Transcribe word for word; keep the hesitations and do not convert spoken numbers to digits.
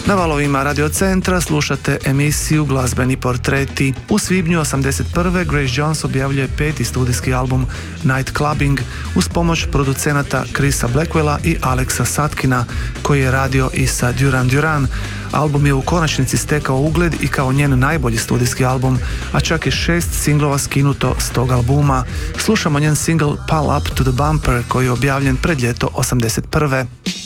Na valovima Radio Centra slušate emisiju Glazbeni portreti. U svibnju osamdeset prve. Grace Jones objavljuje peti studijski album Night Clubbing uz pomoć producenata Chrisa Blackwella i Alexa Satkina, koji je radio i sa Duran Duran. Album je u konačnici stekao ugled i kao njen najbolji studijski album, a čak je šest singlova skinuto s tog albuma. Slušamo njen single Pull Up to the Bumper koji je objavljen pred ljeto osamdeset prve.